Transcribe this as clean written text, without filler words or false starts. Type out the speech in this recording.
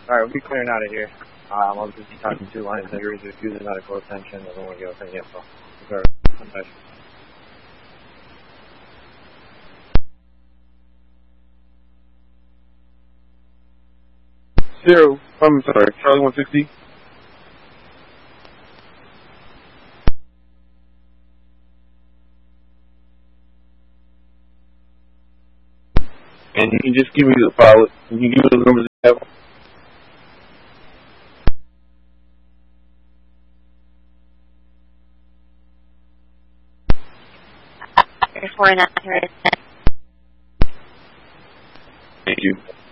Alright, we'll be clearing out of here. I'll just be talking 2 lines. You're either refusing medical attention or don't want to give us any info. Sorry. Okay. Charlie 160. And you can just give me the file. You can give me the numbers you have. You're 4 not here. Thank you.